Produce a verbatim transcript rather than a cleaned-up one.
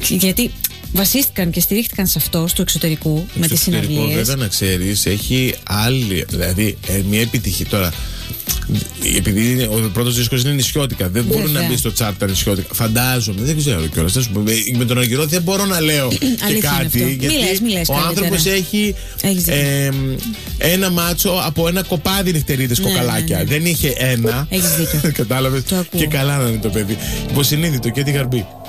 Γιατί βασίστηκαν και στηρίχτηκαν σε αυτό στο εξωτερικού με τις συναυλίες. Το εξωτερικό, βέβαια, να ξέρεις, έχει άλλη. Δηλαδή, ε, μια επιτυχία τώρα. Επειδή είναι, ο πρώτος δίσκος είναι νησιώτικα, δεν μπορεί να μπει στο τσάρτ τα νησιώτικα. Φαντάζομαι, δεν ξέρω κιόλας. Με τον Αργυρό δεν μπορώ να λέω και κάτι. Γιατί μη λες, μη λες, ο άνθρωπος έχει ε, ένα μάτσο από ένα κοπάδι νυχτερίδες ναι, κοκαλάκια. Ναι, ναι. Δεν είχε ένα. Έχεις δίκιο. Κατάλαβες. Και καλά να είναι το παιδί. Υποσυνείδητο και τη γαρμπή.